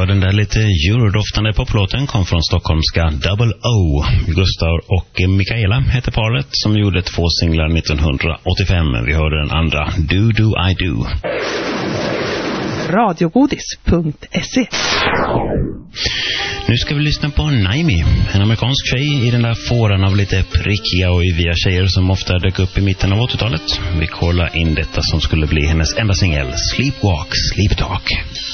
den där lite eurodoftande poplåten kom från stockholmska Double O. Gustav och Mikaela heter paret som gjorde 2 singlar 1985. Vi hörde den andra, Do Do I Do. Radiogodis.se. Nu ska vi lyssna på Naimi, en amerikansk tjej i den där fåran av lite prickiga och yviga tjejer som ofta dök upp i mitten av 80-talet. Vi kollar in detta som skulle bli hennes enda singel, Sleepwalk, Sleep Talk.